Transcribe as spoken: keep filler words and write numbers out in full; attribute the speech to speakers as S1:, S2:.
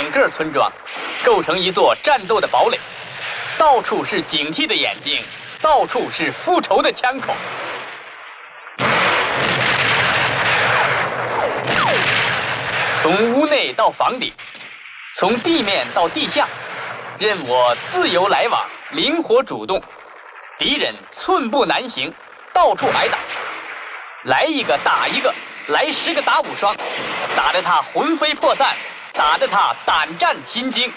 S1: 整个村庄，构成一座战斗的堡垒，到处是警惕的眼睛，到处是复仇的枪口。从屋内到房顶，从地面到地下，任我自由来往，灵活主动。敌人寸步难行，到处挨打，来一个打一个，来十个打五双，打得他魂飞魄散，打得他胆战心惊。